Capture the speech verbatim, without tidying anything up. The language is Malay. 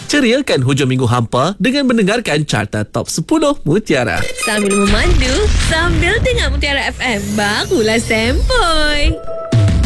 Ceriakan hujung minggu hampa dengan mendengarkan Carta Top sepuluh Mutiara. Sambil memandu, sambil dengar Mutiara F M. Barulah sempoi.